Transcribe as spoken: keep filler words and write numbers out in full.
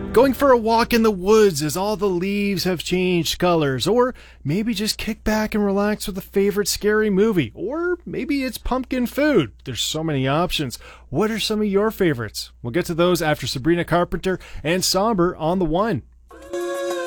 Going for a walk in the woods as all the leaves have changed colors, or maybe just kick back and relax with a favorite scary movie, or maybe it's pumpkin food. There's so many options. What are some of your favorites? We'll get to those after Sabrina Carpenter and Somber on the One.